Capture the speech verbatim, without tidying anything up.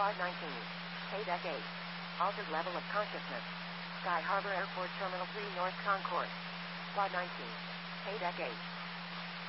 Quad nineteen. K-Deck eight. Altered level of consciousness. Sky Harbor Airport Terminal three North Concourse. Quad nineteen. K-Deck eight.